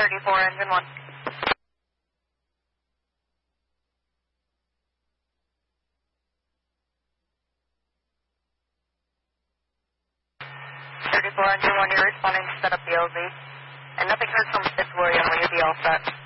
34, engine 1. 34, engine 1, you're responding to set up the LZ. And nothing heard from 6 William, will you be all set?